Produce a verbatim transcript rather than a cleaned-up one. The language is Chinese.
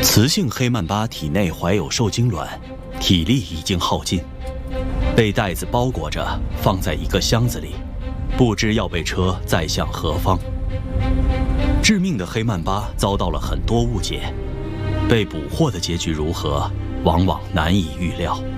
雌性黑曼巴体内怀有受精卵，体力已经耗尽，被袋子包裹着，放在一个箱子里，不知要被车载向何方。致命的黑曼巴遭到了很多误解，被捕获的结局如何，往往难以预料。